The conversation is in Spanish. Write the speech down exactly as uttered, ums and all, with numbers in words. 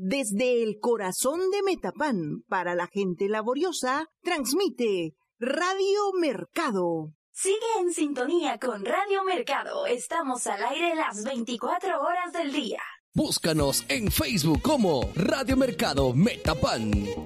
Desde el corazón de Metapan, para la gente laboriosa, transmite Radio Mercado. Sigue en sintonía con Radio Mercado. Estamos al aire las veinticuatro horas del día. Búscanos en Facebook como Radio Mercado Metapan.